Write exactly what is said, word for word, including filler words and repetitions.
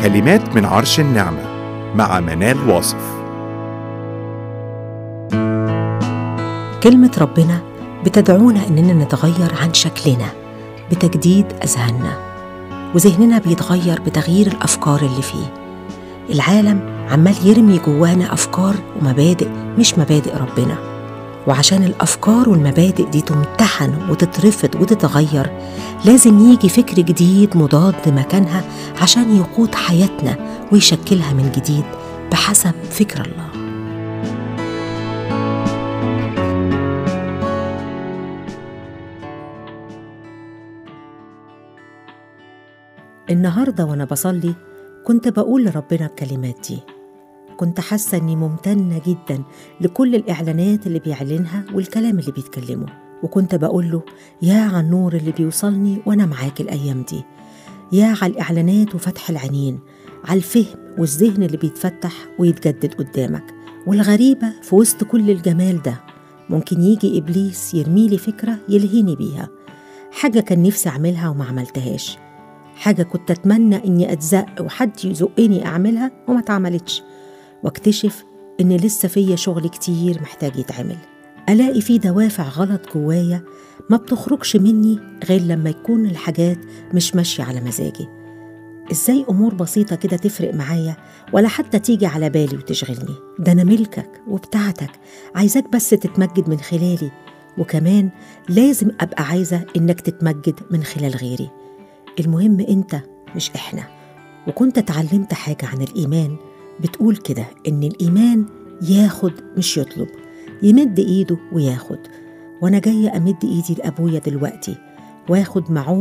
كلمات من عرش النعمة مع منال واصف. كلمة ربنا بتدعونا إننا نتغير عن شكلنا بتجديد أذهاننا، وذهننا بيتغير بتغيير الأفكار اللي فيه. العالم عمال يرمي جوانا أفكار ومبادئ مش مبادئ ربنا، وعشان الأفكار والمبادئ دي تمتحن وتترفض وتتغير لازم يجي فكر جديد مضاد مكانها عشان يقود حياتنا ويشكلها من جديد بحسب فكر الله. النهاردة وأنا بصلي كنت بقول لربنا الكلمات دي. كنت حاسة أني ممتنة جدا لكل الإعلانات اللي بيعلنها والكلام اللي بيتكلمه، وكنت بقول له يا على النور اللي بيوصلني وأنا معاك الأيام دي، يا على الإعلانات وفتح العينين، على الفهم والذهن اللي بيتفتح ويتجدد قدامك. والغريبة في وسط كل الجمال ده ممكن يجي إبليس يرميلي فكرة يلهيني بيها، حاجة كان نفسي أعملها وما عملتهاش، حاجة كنت أتمنى إني أتزق وحد يزقني أعملها وما تعملتش، واكتشف إن لسه فيا شغل كتير محتاج يتعمل. ألاقي فيه دوافع غلط جوايا ما بتخرجش مني غير لما يكون الحاجات مش ماشية على مزاجي. إزاي أمور بسيطة كده تفرق معايا ولا حتى تيجي على بالي وتشغلني؟ ده أنا ملكك وبتاعتك، عايزاك بس تتمجد من خلالي، وكمان لازم أبقى عايزة إنك تتمجد من خلال غيري. المهم أنت مش إحنا. وكنت اتعلمت حاجة عن الإيمان بتقول كده، إن الإيمان ياخد مش يطلب، يمد إيده وياخد. وأنا جاية أمد إيدي لأبويا دلوقتي واخد معه